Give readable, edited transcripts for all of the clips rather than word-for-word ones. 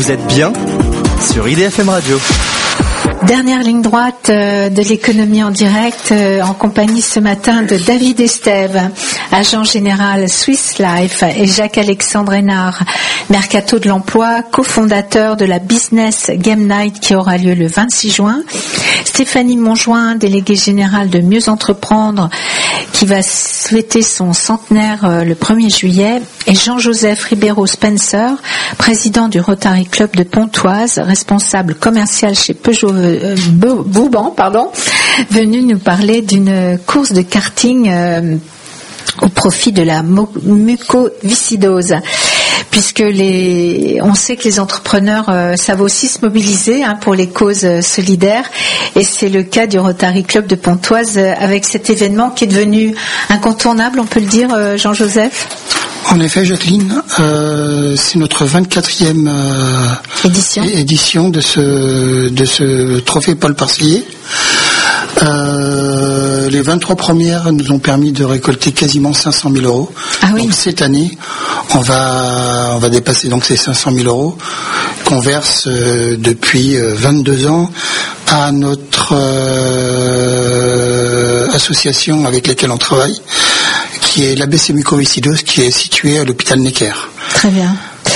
Vous êtes bien sur IDFM Radio. Dernière ligne droite de l'économie en direct en compagnie ce matin de David Estève, agent général Swiss Life, et Jacques-Alexandre Hénard, Mercato de l'emploi, cofondateur de la Business Game Night qui aura lieu le 26 juin. Stéphanie Monjoint, déléguée générale de Mieux Entreprendre, qui va fêter son centenaire le 1er juillet, et Jean-Joseph Ribeiro Spencer, président du Rotary Club de Pontoise, responsable commercial chez Peugeot Vauban, venu nous parler d'une course de karting au profit de la mucoviscidose. Puisque on sait que les entrepreneurs savent aussi se mobiliser pour les causes solidaires, et c'est le cas du Rotary Club de Pontoise avec cet événement qui est devenu incontournable, on peut le dire, Jean-Joseph. En effet, Jacqueline, c'est notre 24e édition de ce trophée Paul Parcelier. Les 23 premières nous ont permis de récolter quasiment 500 000 euros. Ah oui. Donc cette année, on va dépasser donc ces 500 000 euros qu'on verse depuis 22 ans à notre association avec laquelle on travaille, qui est l'ABC Mucoviscidose, qui est située à l'hôpital Necker. Très bien.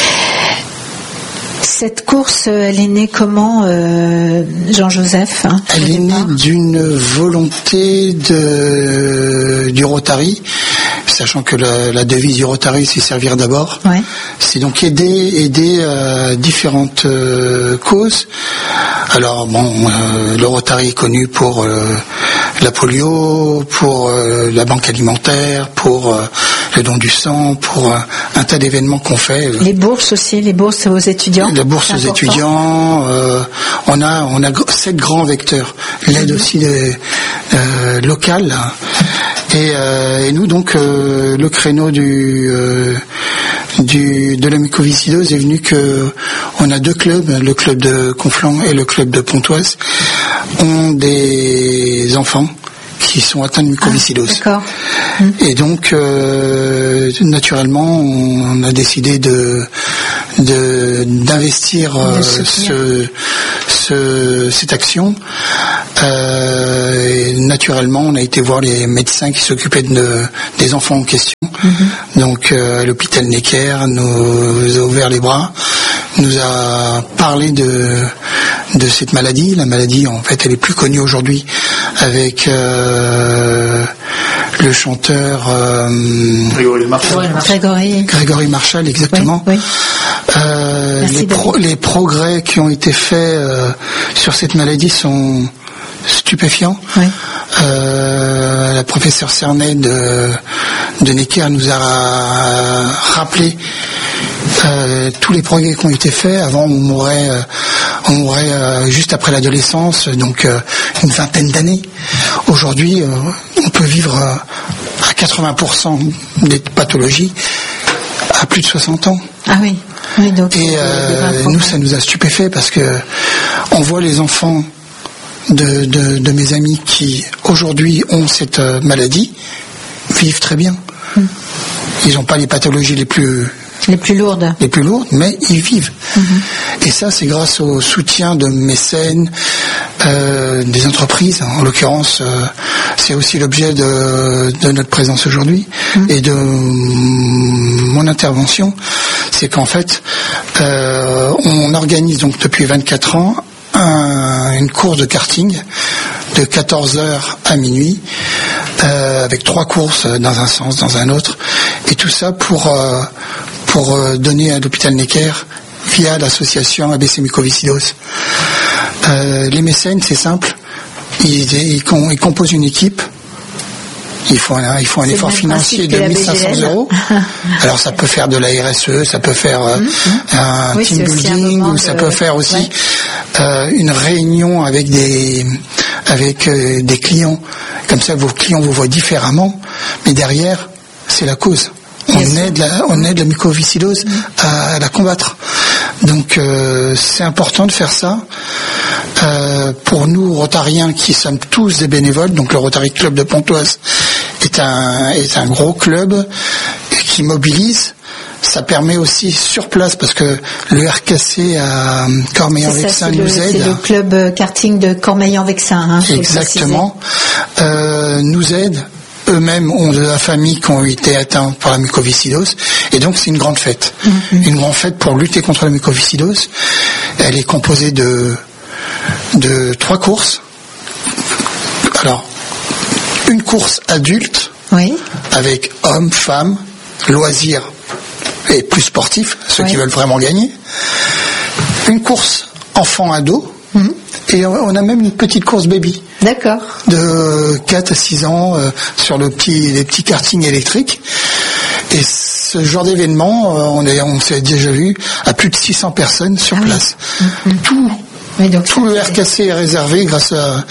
Cette course, elle est née comment, Jean-Joseph Elle est née d'une volonté du Rotary, sachant que la devise du Rotary, c'est servir d'abord. Ouais. C'est donc aider différentes causes. Alors le Rotary est connu pour la polio, pour la banque alimentaire, pour le don du sang, pour un tas d'événements qu'on fait. Les bourses aussi, les bourses aux étudiants. La bourse aux étudiants, on a 7 grands vecteurs. L'aide aussi locale. Et nous donc le créneau de la mucoviscidose est venu que on a 2 clubs, le club de Conflans et le club de Pontoise, ont des enfants qui sont atteints de mucoviscidose. D'accord. Et donc naturellement on a décidé d'investir cette action. Et naturellement, on a été voir les médecins qui s'occupaient des enfants en question. Mm-hmm. Donc, à l'hôpital Necker, nous a ouvert les bras, nous a parlé de cette maladie. La maladie, en fait, elle est plus connue aujourd'hui avec le chanteur Grégory Marchal, exactement. Oui, oui. Les progrès qui ont été faits sur cette maladie sont stupéfiants. Oui. La professeure Cernet de Necker nous a rappelé tous les progrès qui ont été faits. Avant, on mourrait juste après l'adolescence, donc une vingtaine d'années. Aujourd'hui, on peut vivre à 80% des pathologies à plus de 60 ans. Ah oui. Oui, donc, et nous, ça nous a stupéfait parce que on voit les enfants de mes amis qui aujourd'hui ont cette maladie vivent très bien. Ils n'ont pas les pathologies les plus lourdes, mais ils vivent. Et ça, c'est grâce au soutien de mécènes, des entreprises. En l'occurrence, c'est aussi l'objet de notre présence aujourd'hui et de mon intervention. C'est qu'en fait, on organise donc depuis 24 ans une course de karting de 14h à minuit, avec 3 courses dans un sens, dans un autre, et tout ça pour donner à l'hôpital Necker via l'association ABC Mucoviscidose. Les mécènes, c'est simple, ils composent une équipe. Il faut un effort financier de 1 500 €. Alors ça peut faire de la RSE, ça peut faire un team building, ou ça peut faire aussi une réunion avec des clients. Comme ça, vos clients vous voient différemment, mais derrière, c'est la cause. On aide la mucoviscidose à la combattre. Donc c'est important de faire ça. Pour nous, Rotariens, qui sommes tous des bénévoles, donc le Rotary Club de Pontoise est un gros club qui mobilise. Ça permet aussi sur place, parce que le RKC à Cormeillan-Vexin nous aide. C'est le club karting de Cormeillan-Vexin. Hein, exactement. Nous aide. Eux-mêmes ont de la famille qui ont été atteints par la mucoviscidose, et donc c'est une grande fête. Une grande fête pour lutter contre la mucoviscidose. Elle est composée de 3 courses. Alors, une course adulte, avec hommes, femmes, loisirs et plus sportifs, ceux qui veulent vraiment gagner. Une course enfant-ado, et on a même une petite course baby. D'accord. De 4 à 6 ans sur les petits kartings électriques. Et ce genre d'événement, on s'est déjà vu à plus de 600 personnes sur place. Tout le RKC est réservé grâce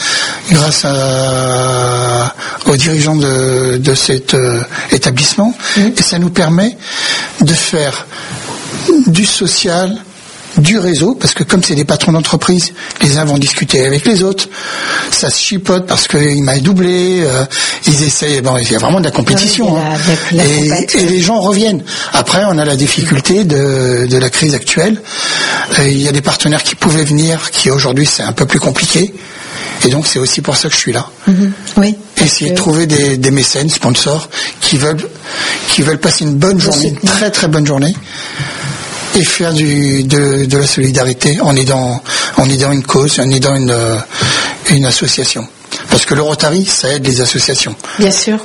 aux dirigeants de cet établissement. Et ça nous permet de faire du social, du réseau, parce que comme c'est des patrons d'entreprise, les uns vont discuter avec les autres, ça se chipote parce qu'il m'a doublé, ils essayent, il y a vraiment de la compétition, et les gens reviennent. Après, on a la difficulté de la crise actuelle, il y a des partenaires qui pouvaient venir, qui aujourd'hui c'est un peu plus compliqué, et donc c'est aussi pour ça que je suis là. Essayer de trouver des mécènes, sponsors, qui veulent passer une bonne journée, une très très bonne journée, et faire de la solidarité en aidant une cause, en aidant une association. Parce que le Rotary, ça aide les associations. Bien sûr.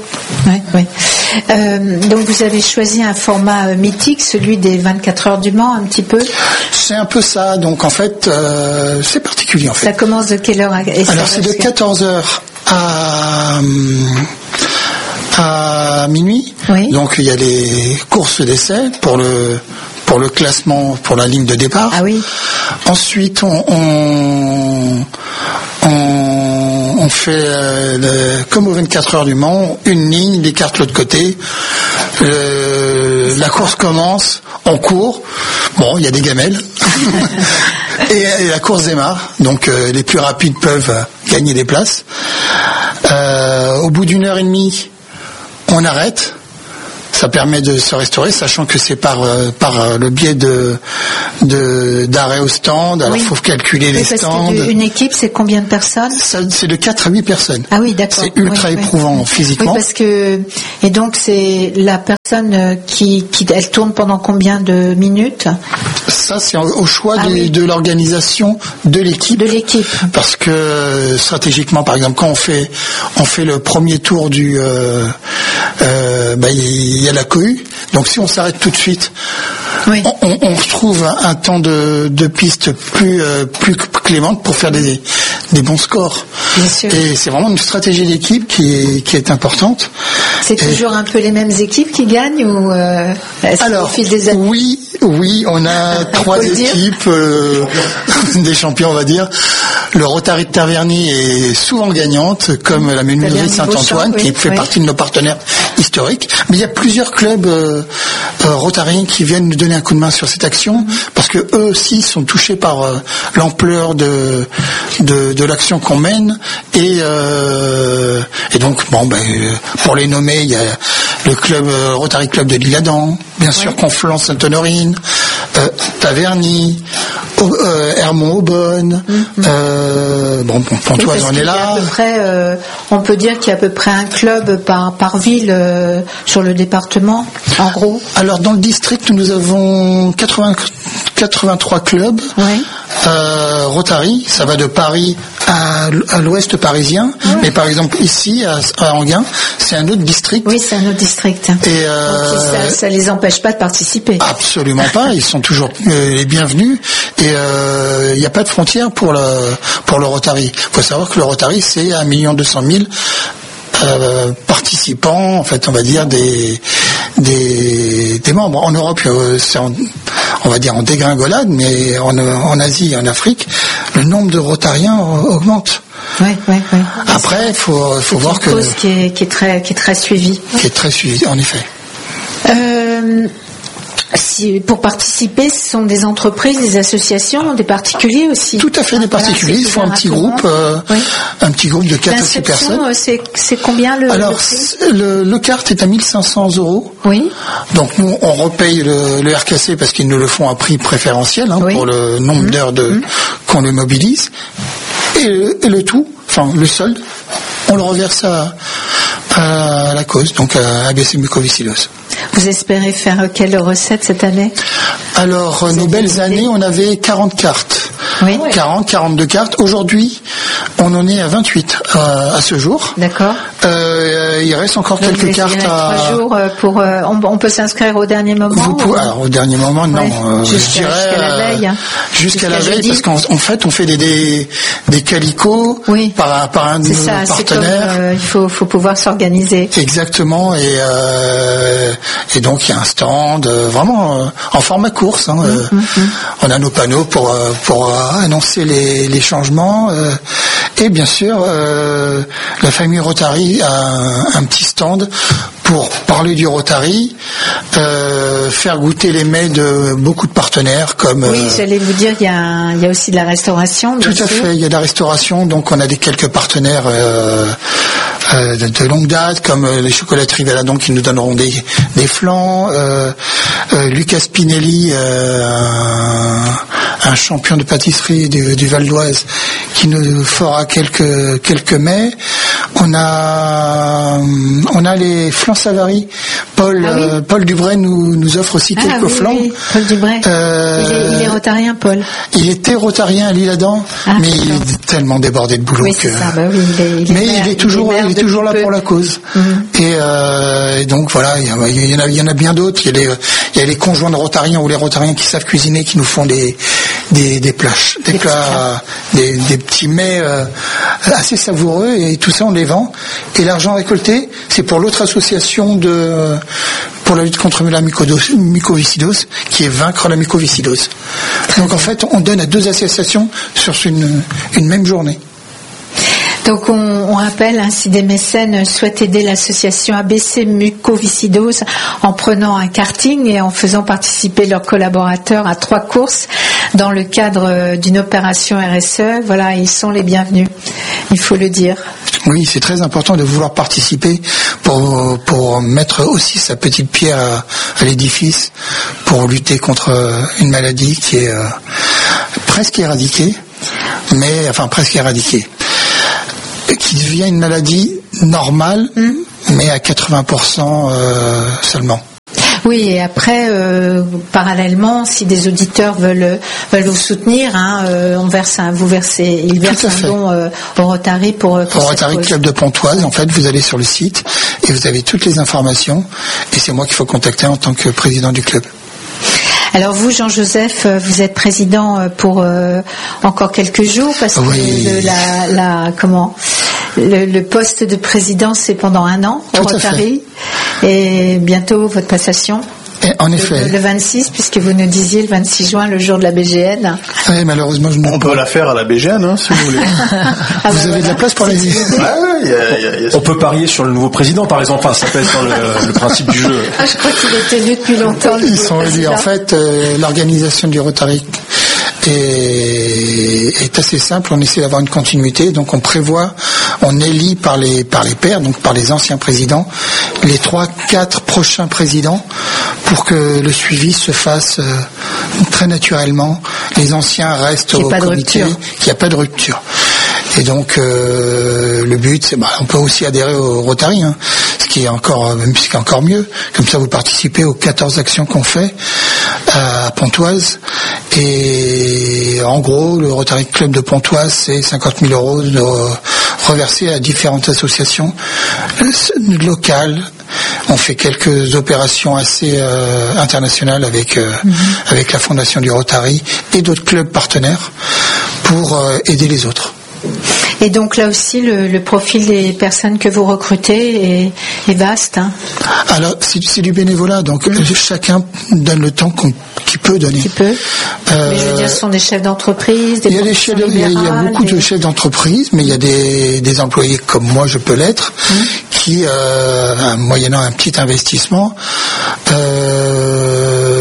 Donc vous avez choisi un format mythique, celui des 24 heures du Mans, un petit peu. C'est un peu ça. Donc en fait, c'est particulier en fait. Ça commence de quelle heure Alors c'est de 14h à minuit. Donc il y a les courses d'essai pour le classement, pour la ligne de départ. Ensuite, on fait comme aux 24 heures du Mans, une ligne, les cartes de l'autre côté. La course commence, on court. Bon, il y a des gamelles. et la course démarre. Donc les plus rapides peuvent gagner des places. Au bout d'1 heure et demie, on arrête. Ça permet de se restaurer, sachant que c'est par le biais d'arrêt au stand. Alors il faut calculer les stands. Une équipe, c'est combien de personnes? C'est de 4 à 8 personnes. Ah oui, d'accord. C'est ultra éprouvant physiquement. Et donc c'est la personne qui elle tourne pendant combien de minutes? Ça, c'est au choix de l'organisation de l'équipe. Parce que stratégiquement, par exemple, quand on fait le premier tour il y a la cohue. Donc si on s'arrête tout de suite, on retrouve un temps de piste plus clémente pour faire des bons scores. Bien sûr. Et c'est vraiment une stratégie d'équipe qui est importante. C'est toujours un peu les mêmes équipes qui gagnent ou alors, au fil des années? Oui, on a 3 équipes des champions, on va dire. Le Rotary de Taverny est souvent gagnante, comme la Menuiserie Saint-Antoine, qui fait partie de nos partenaires historiques. Mais il y a plusieurs clubs rotariens qui viennent nous donner un coup de main sur cette action, parce que eux aussi sont touchés par l'ampleur de l'action qu'on mène. Et donc, pour les nommer, il y a le club Rotary Club de l'Isle-Adam, bien sûr Conflans Sainte-Honorine, Taverny, Hermont-Aubonne, Pontoise, on est là. À peu près, on peut dire qu'il y a à peu près un club par ville sur le département, en gros. Alors dans le district, nous avons 83 clubs. Rotary, ça va de Paris à l'ouest parisien, mais par exemple ici à Enghien, c'est un autre district. Oui, c'est un autre district. Et ça les empêche pas de participer. Absolument pas, ils sont toujours les bienvenus. Et il n'y a pas de frontière pour le Rotary. Il faut savoir que le Rotary, c'est 1 200 000 participants, en fait, on va dire des membres. En Europe, c'est on va dire en dégringolade, mais en Asie et en Afrique, le nombre de Rotariens augmente. Après, il faut voir que... C'est une cause qui est très suivie. Qui est très suivie, en effet. pour participer, ce sont des entreprises, des associations, des particuliers aussi. Tout à fait, des particuliers. Ils font un petit groupe, un petit groupe de 4 ou 6 personnes. C'est combien Alors, le carte est à 1 500 €. Oui. Donc nous, on repaye le RKC parce qu'ils nous le font à prix préférentiel pour le nombre d'heures qu'on le mobilise. Et le tout, enfin le solde, on le reverse à la cause, donc à ABC Mucoviscidose. Vous espérez faire quelle recette cette année? Alors, nos belles années, on avait 40 cartes. Oui. 42 cartes. Aujourd'hui, on en est à 28 à ce jour. D'accord. Il reste encore quelques cartes à... 3 jours pour... on peut s'inscrire au dernier moment Alors, au dernier moment, non. Jusqu'à la veille. Jusqu'à la veille, parce qu'en fait, on fait des calicots par un de nos partenaires. Il faut pouvoir s'organiser. Exactement. Et donc, il y a un stand vraiment en format course. On a nos panneaux pour annoncer les changements. Et bien sûr, la famille Rotary a un petit stand pour parler du Rotary, faire goûter les mets de beaucoup de partenaires comme... Oui, j'allais vous dire, il y a aussi de la restauration. Tout à fait, il y a de la restauration, donc on a quelques partenaires de longue date, comme les chocolateries Valadon qui nous donneront des flancs, Lucas Spinelli, un champion de pâtisserie du Val d'Oise, qui nous fera quelques mets. On a les flancs Savary. Paul Dubray nous offre aussi quelques flancs. Oui, Paul Dubray. Il est rotarien, Paul. Il était rotarien à l'Isle-Adam, mais il est tellement débordé de boulot que. Mais il est toujours là pour la cause. Et donc voilà, il y en a bien d'autres. Il y a les conjoints de rotariens ou les rotariens qui savent cuisiner, qui nous font des petits mets assez savoureux, et tout ça on les vend. Et l'argent récolté, c'est pour l'autre association pour la lutte contre la mucoviscidose, qui est Vaincre la mucoviscidose. Donc en fait, on donne à 2 associations sur une même journée. Donc on rappelle, si des mécènes souhaitent aider l'association ABC Mucoviscidose en prenant un karting et en faisant participer leurs collaborateurs à 3 courses dans le cadre d'une opération RSE, voilà, ils sont les bienvenus, il faut le dire. Oui, c'est très important de vouloir participer pour mettre aussi sa petite pierre à l'édifice pour lutter contre une maladie qui est presque éradiquée, qui devient une maladie normale, mais à 80% seulement. Oui, et après, parallèlement, si des auditeurs veulent vous soutenir, ils versent un don au Rotary pour Rotary Club de Pontoise. En fait, vous allez sur le site et vous avez toutes les informations. Et c'est moi qu'il faut contacter en tant que président du club. Alors vous, Jean-Joseph, vous êtes président pour encore quelques jours, parce que le poste de président, c'est pendant 1 an au Rotary, et bientôt votre passation. Et en effet. Le 26, puisque vous nous disiez le 26 juin, le jour de la BGN. Oui, malheureusement, on peut la faire à la BGN, si vous voulez. Vous avez de la place pour la vie. On peut parier sur le nouveau président, par exemple. Enfin, ça peut être le principe du jeu. Je crois qu'il était élu depuis longtemps. Ils sont élus. En fait, l'organisation du Rotary est assez simple. On essaie d'avoir une continuité. Donc, on élit par les pairs, donc par les anciens présidents, les 3-4 prochains présidents, pour que le suivi se fasse très naturellement. Les anciens restent au comité, qu'il n'y a pas de rupture. Et donc le but, c'est on peut aussi adhérer au Rotary, ce qui est encore mieux. Comme ça, vous participez aux 14 actions qu'on fait à Pontoise. Et en gros, le Rotary Club de Pontoise, c'est 50 000 € reversés à différentes associations locales. On fait quelques opérations assez internationales avec la Fondation du Rotary et d'autres clubs partenaires pour aider les autres. Et donc là aussi, le profil des personnes que vous recrutez est vaste. Alors c'est du bénévolat, donc chacun donne le temps qu'il peut donner. Mais je veux dire, ce sont des chefs d'entreprise, il y a beaucoup de chefs d'entreprise, mais il y a des employés comme moi, je peux l'être, qui, moyennant un petit investissement,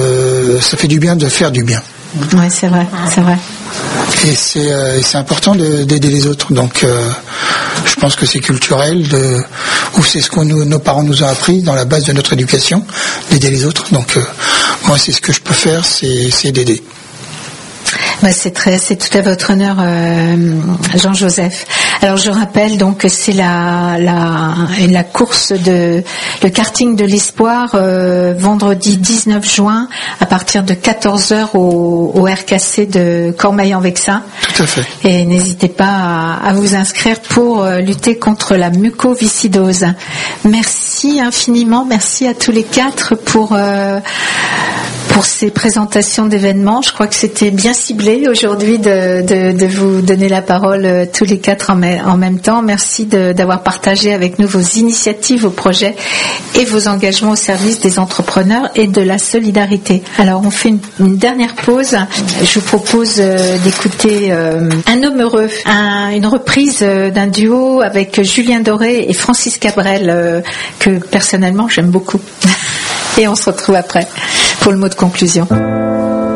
ça fait du bien de faire du bien. Oui, c'est vrai. Et c'est important d'aider les autres. Donc, je pense que c'est culturel, ou c'est ce que nos parents nous ont appris dans la base de notre éducation, d'aider les autres. Donc, moi, c'est ce que je peux faire, c'est d'aider. C'est tout à votre honneur, Jean-Joseph. Alors je rappelle donc que c'est la course le karting de l'espoir vendredi 19 juin à partir de 14h au RKC de Cormeilles-en-Vexin. Tout à fait. Et n'hésitez pas à vous inscrire pour lutter contre la mucoviscidose. Merci infiniment, merci à tous les quatre pour ces présentations d'événements. Je crois que c'était bien ciblé aujourd'hui de vous donner la parole tous les quatre en même temps. Merci d'avoir partagé avec nous vos initiatives, vos projets et vos engagements au service des entrepreneurs et de la solidarité. Alors on fait une dernière pause. Je vous propose d'écouter Un homme heureux, une reprise d'un duo avec Julien Doré et Francis Cabrel que personnellement j'aime beaucoup. Et on se retrouve après pour le mot de conclusion.